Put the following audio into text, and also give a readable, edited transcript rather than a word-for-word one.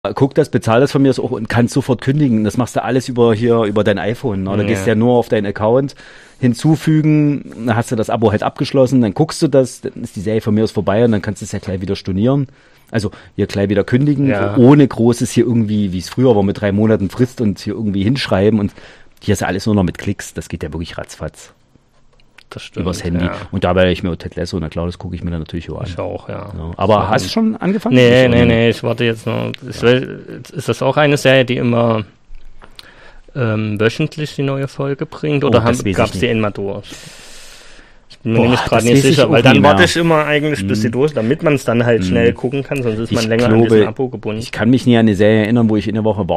guck das, bezahl das von mir aus auch und kannst sofort kündigen. Das machst du alles über dein iPhone. Ne? Da gehst du ja nur auf deinen Account, hinzufügen, dann hast du das Abo halt abgeschlossen, dann guckst du das, dann ist die Serie von mir aus vorbei und dann kannst du es ja gleich wieder stornieren. Also hier gleich wieder kündigen, ohne großes hier irgendwie, wie es früher war, mit 3 Monaten Frist und hier irgendwie hinschreiben. Und hier ist ja alles nur noch mit Klicks. Das geht ja wirklich ratzfatz. Das stimmt, übers Handy. Ja. Und dabei ich mir Ted Lasso, na klar, das gucke ich mir dann natürlich auch an. Ich auch, ja. Aber hast du schon angefangen? Nee, ich warte jetzt noch. Ist das auch eine Serie, die immer wöchentlich die neue Folge bringt? Oder gab es die immer durch? Ich bin mir nämlich gerade nicht sicher, weil dann warte ich immer eigentlich, bis sie durch, damit man es dann halt schnell gucken kann, sonst ist man länger an diesem Abo gebunden. Ich kann mich nie an eine Serie erinnern, wo ich in der Woche